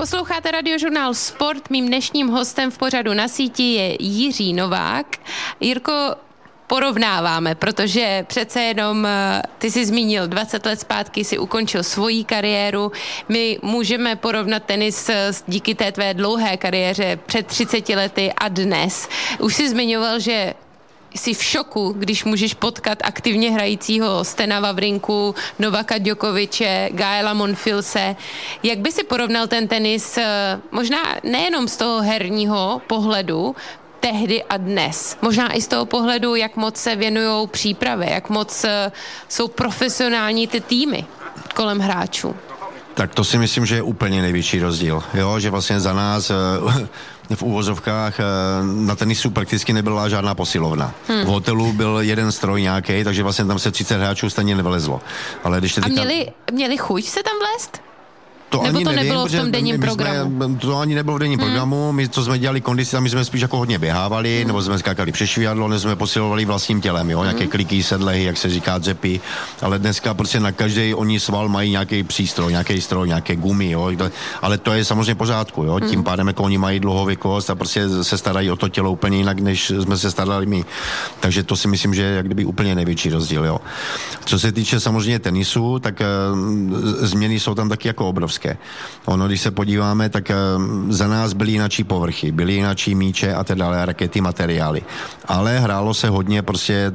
Posloucháte Radiožurnál Sport. Mým dnešním hostem v pořadu Na síti je Jiří Novák. Jirko, porovnáváme, protože přece jenom ty jsi zmínil 20 let zpátky si ukončil svoji kariéru. My můžeme porovnat tenis díky té tvé dlouhé kariéře před 30 lety a dnes. Už jsi zmiňoval, že jsi v šoku, když můžeš potkat aktivně hrajícího Stena Wawrinku, Novaka Djokoviče, Gaela Monfilse. Jak by si porovnal ten tenis možná nejenom z toho herního pohledu, tehdy a dnes. Možná i z toho pohledu, jak moc se věnujou přípravě, jak moc jsou profesionální ty týmy kolem hráčů. Tak to si myslím, že je úplně největší rozdíl. Jo, že vlastně za nás v úvozovkách na tenisu prakticky nebyla žádná posilovna. V hotelu byl jeden stroj nějaký, takže vlastně tam se 30 hráčů stejně nevylezlo. Ale když a měli chuť se tam vlézt? To nebo ani to nevím, nebylo v tom denním programu? To ani nebylo v denním programu. My, co jsme dělali kondici, tam my jsme spíš jako hodně běhávali, nebo jsme skákali přešvihadlo, nebo jsme posilovali vlastním tělem, jo, nějaké kliky, sedlehy, jak se říká, dřepy. Ale dneska prostě na každý oni sval mají nějaký přístroj, nějaký stroj, nějaké gumy, jo. Ale to je samozřejmě pořádku, jo. Tím pádem jako oni mají dlouhověkost a prostě se starají o to tělo úplně jinak, než jsme se starali my. Takže to si myslím, že je jak kdyby úplně největší rozdíl, jo. Co se týče samozřejmě tenisu, tak změny jsou tam taky jako obrovské. Ono, když se podíváme, tak za nás byly jinačí povrchy, byly jinačí míče a tak dále, rakety, materiály. Ale hrálo se hodně prostě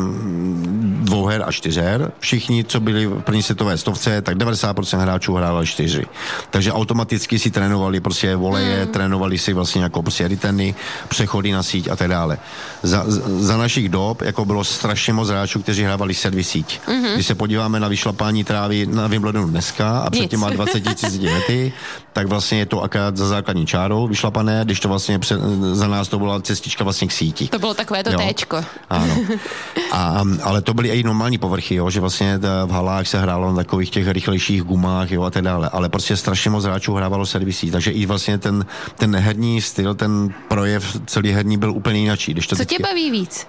dvouher a čtyřher. Všichni, co byli v první světové stovce, tak 90% hráčů hrálo čtyři. Takže automaticky si trénovali prostě voleje, trénovali si vlastně jako prostě returny, přechody na síť a tak dále. Za našich dob jako bylo strašně moc hráčů, kteří hrávali servis síť. Když se podíváme na vyšlapání trávy na Wimbledonu dneska a před těma 20 lety, tak vlastně je to akorát za základní čárou vyšlapané, když to vlastně za nás to byla cestička vlastně k síti. To bylo takové to téčko. Ano. Ale to byly i normální povrchy, jo, že vlastně v halách se hrálo na takových těch rychlejších gumách, jo, a tak dále. Ale prostě strašně moc hráčů hrávalo servisí, takže i vlastně ten herní styl, ten projev celý herní byl úplně jináčí. Co tě baví víc?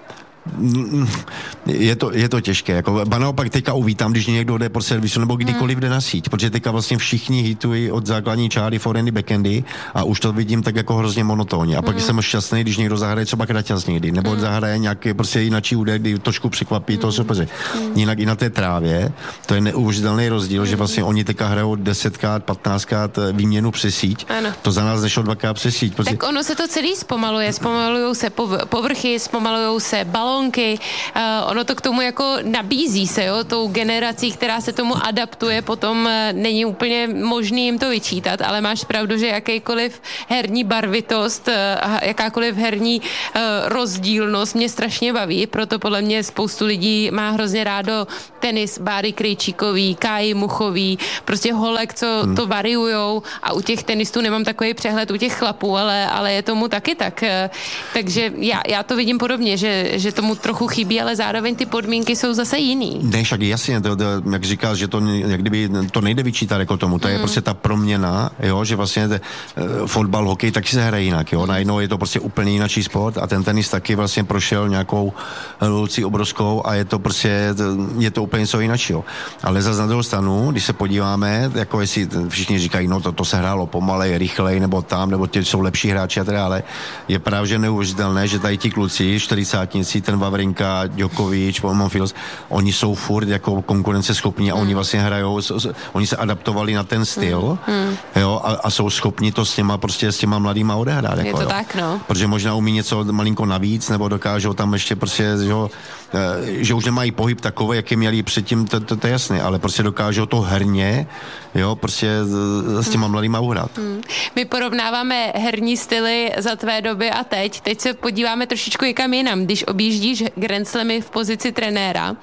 Je to těžké. Jako, naopak teďka uvítám, když někdo jde po servisu nebo kdykoliv jde na síť, protože teďka vlastně všichni hitují od základní čáry, forehandy, backhandy a už to vidím tak jako hrozně monotónně. A pak jsem šťastný, když někdo zahraje třeba kraťas někdy, nebo zahraje nějaký prostě jinačí údek, kdy trošku překvapí toho soupeře. Jinak i na té trávě, to je neuvěřitelný rozdíl, že vlastně oni teďka hrajou 10krát, 15krát výměnu přes síť. Ano. To za nás nešlo 2krát přes síť. Prostě... Tak ono se to celý zpomaluje. Zpomalujou se povrchy, zpomalujou se balónky. Ono to k tomu jako nabízí se, jo, tou generací, která se tomu adaptuje, potom není úplně možný jim to vyčítat, ale máš pravdu, že jakýkoliv herní barvitost, jakákoliv herní rozdílnost mě strašně baví, proto podle mě spoustu lidí má hrozně rádo tenis Báry Krejčíkový, Káji Muchový, prostě holek, co to variujou, a u těch tenistů nemám takový přehled, u těch chlapů, ale je tomu taky tak. Takže já to vidím podobně, že tomu trochu chybí, ale zároveň ty podmínky jsou zase jiný. Ne, však jasně, jak říkáš, že to, jak kdyby, to nejde vyčítat jako tomu, to je prostě ta proměna, jo, že vlastně fotbal, hokej taky se hraje jinak, jo, najednou je to prostě úplně jináčí sport a ten tenis taky vlastně prošel nějakou revolucí obrovskou a je to prostě, je to úplně něco jináčího. Ale zase na druhou stranu, když se podíváme, jako jestli všichni říkají, no to se hrálo pomalej, rychlej, nebo tam, nebo ti jsou lepší hráči a tak dále, je právě neuvěřitelné, že tady ti kluci, 40-tníci, ten Wawrinka, Djokovič, Monfils, oni jsou furt jako konkurenceschopní a oni vlastně hrajou, oni se adaptovali na ten styl, jo, a jsou schopni to s těma mladýma odehrát. Je jako, to jo. tak, no. Protože možná umí něco malinko navíc, nebo dokážou tam ještě prostě, že už nemají pohyb takový, jaký měli předtím, to je jasné, ale prostě dokážou to herně, jo, prostě s těma mladýma uhrát. My porovnáváme herní styly za tvé doby a teď. Teď se podíváme trošičku někam jinam. Když objíždíš Grand Slamy v pozici trenéra,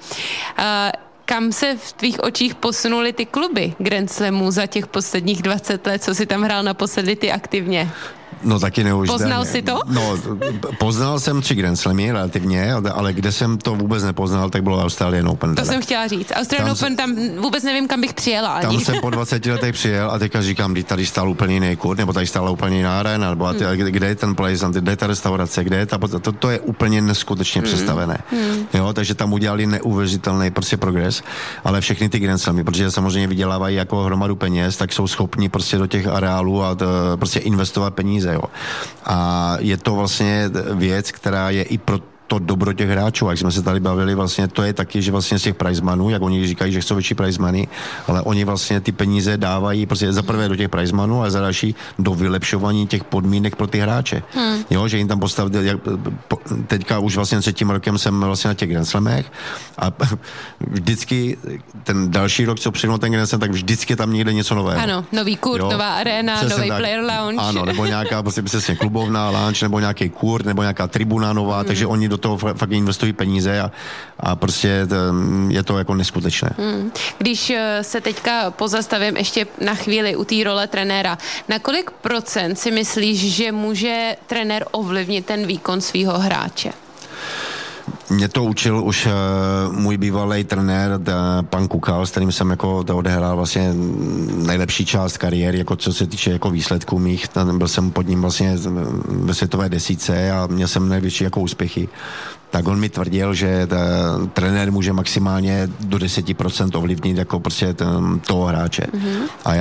kam se v tvých očích posunuly ty kluby Grand Slamů za těch posledních 20 let, co si tam hrál naposledy ty aktivně? No taky neuvěřitelně. Poznal jsi to? No, poznal jsem 3 Grand Slamy relativně, ale kde jsem to vůbec nepoznal, tak bylo Australian Open. To jsem chtěla říct. Australian Open, tam vůbec nevím, kam bych přijela ani. Tam jsem po 20 letech přijel a teďka říkám, tady stál úplně jiný kurt, nebo tady stála úplně jiná arena, nebo kde je ten place, kde je ta restaurace, kde je to je úplně neskutečně přestavené. Jo, takže tam udělali neuvěřitelný prostě progres, ale všechny ty Grand Slamy, protože samozřejmě vydělávají jako hromadu peněz, tak jsou schopni prostě do těch areálů a prostě investovat peníze, jo. A je to vlastně věc, která je i pro to dobro těch hráčů, jak jsme se tady bavili, vlastně to je taky, že vlastně z těch prizemanů, jak oni říkají, že chcou větší prizemany, ale oni vlastně ty peníze dávají prostě za prvé do těch prizemanů a za další do vylepšování těch podmínek pro ty hráče. Jo, že jim tam postavili, teďka už vlastně 3. rokem jsem vlastně na těch Grand Slamech a vždycky ten další rok, co přijde ten Grand Slam, tak vždycky tam někde něco nového. Ano, nový kurt, nová arena, nový player lounge. Ano, nebo nějaká prostě přesně klubovná lounge, nebo nějaký kurt, nebo nějaká tribuna nová, takže oni do toho fakt investují peníze a prostě je to jako neskutečné. Když se teďka pozastavím ještě na chvíli u té role trenéra, na kolik procent si myslíš, že může trenér ovlivnit ten výkon svého hráče? Mě to učil už můj bývalý trenér, pan Kukal, s kterým jsem jako odehrál vlastně nejlepší část kariéry, jako co se týče jako výsledků mých. Byl jsem pod ním vlastně ve světové desítce a měl jsem největší jako úspěchy. Tak on mi tvrdil, že trenér může maximálně do 10% ovlivnit jako prostě toho hráče. A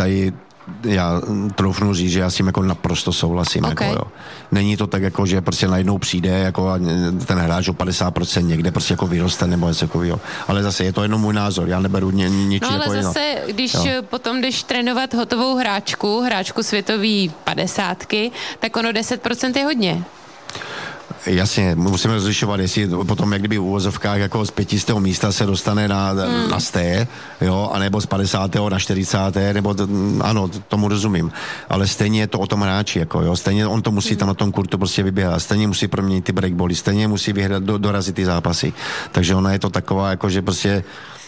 já troufnu říct, že já s tím jako naprosto souhlasím. Okay. Jako, jo. Není to tak, jako, že prostě najednou přijde jako a ten hráč o 50% někde prostě jako vyroste nebo něco takového. Ale zase je to jenom můj názor, já neberu ničí. No ale jako zase, když potom jdeš trénovat hotovou hráčku světový 50, tak ono 10% je hodně. Jasně, musíme rozlišovat, jestli potom jak kdyby v uvozovkách jako z 500. místa se dostane na 100, jo, anebo z 50. na 40. nebo ano, tomu rozumím. Ale stejně je to o tom hráči, jako jo, stejně on to musí tam na tom kurtu prostě vyběhat, stejně musí proměnit ty breakbally, stejně musí vyhrát, dorazit ty zápasy. Takže ona je to taková, jako že prostě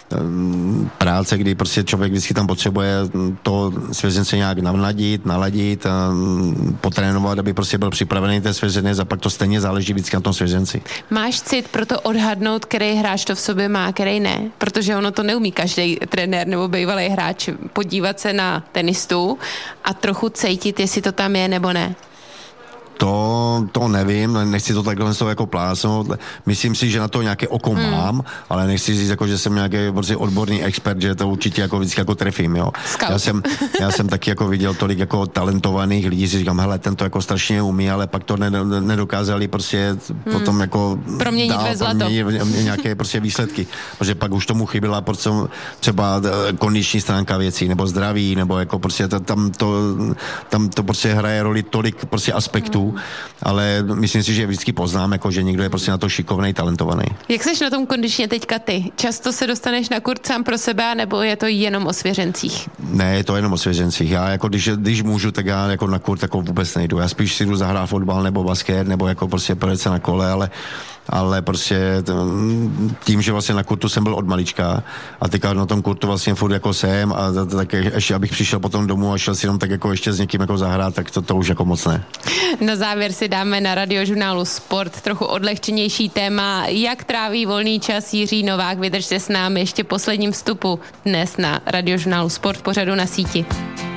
práce, kdy prostě člověk vždycky tam potřebuje to svěřence nějak naladit, potrénovat, aby prostě byl připravený ten svěřenec a pak to stejně záleží vždycky na tom svěřenci. Máš cit pro to odhadnout, který hráč to v sobě má, který ne? Protože ono to neumí každý trenér nebo bývalý hráč podívat se na tenistu a trochu cítit, jestli to tam je nebo ne. To nevím, nechci to takhle jako plásnout. Myslím si, že na to nějaké oko mám, ale nechci říct, jako, že jsem nějaký prostě odborný expert, že to určitě jako vždycky jako trefím, jo. Já jsem taky jako viděl tolik jako talentovaných lidí, si říkám, hele, ten to jako strašně umí, ale pak to nedokázali prostě potom jako proměnit ve zlato. Nějaké prostě výsledky. Protože pak už tomu chyběla třeba kondiční stránka věcí, nebo zdraví, nebo jako prostě tam to prostě hraje roli tolik prostě aspektů, ale myslím si, že vždycky poznám, jako, že někdo je prostě na to šikovnej, talentovaný. Jak seš na tom kondičně teďka ty? Často se dostaneš na kurt sám pro sebe, nebo je to jenom o svěřencích? Ne, je to jenom o svěřencích. Já jako když můžu, tak já jako na kurt jako vůbec nejdu. Já spíš si jdu zahrát fotbal nebo basket, nebo jako prostě projet se na kole, ale prostě tím, že vlastně na kurtu jsem byl od malička a teďka na tom kurtu vlastně furt jako jsem a tak ještě abych přišel potom domů a šel si jenom tak jako ještě s někým jako zahrát, tak to už jako moc ne. Na závěr si dáme na Radiožurnálu Sport trochu odlehčenější téma, jak tráví volný čas Jiří Novák. Vydržte s námi ještě posledním vstupu dnes na Radiožurnálu Sport v pořadu Na síti.